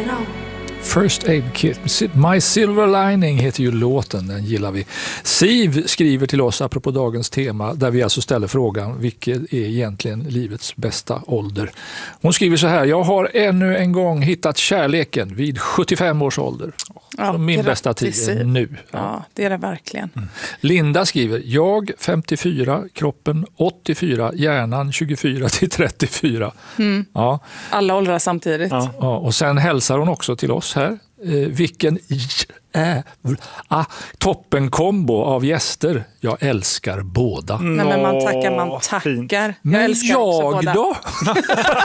First Aid Kit. My Silver Lining heter ju låten, den gillar vi. Siv skriver till oss apropå dagens tema, där vi alltså ställer frågan: vilket är egentligen livets bästa ålder? Hon skriver så här: jag har ännu en gång hittat kärleken vid 75 års ålder. Ja, min bästa tid är nu. Ja, det är det verkligen. Linda skriver: jag 54, kroppen 84, hjärnan 24 till 34. Ja. Alla åldrar samtidigt. Ja, och sen hälsar hon också till oss här. Vilken toppenkombo av gäster. Jag älskar båda. Nej, men man tackar. Men Jag älskar också jag båda. då?